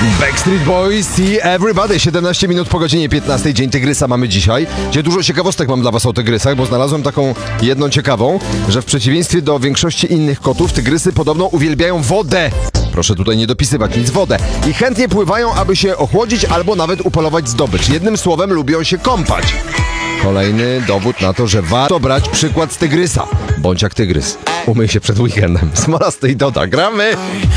Backstreet Boys, See Everybody. 17 minut po godzinie 15. Dzień Tygrysa mamy dzisiaj, gdzie dużo ciekawostek mam dla was o tygrysach, bo znalazłem taką jedną ciekawą, że w przeciwieństwie do większości innych kotów, tygrysy podobno uwielbiają wodę. Proszę tutaj nie dopisywać nic, wodę. I chętnie pływają, aby się ochłodzić albo nawet upolować zdobycz. Jednym słowem lubią się kąpać. Kolejny dowód na to, że warto brać przykład z tygrysa. Bądź jak tygrys. Umyj się przed weekendem. Smolasty i Doda. Gramy!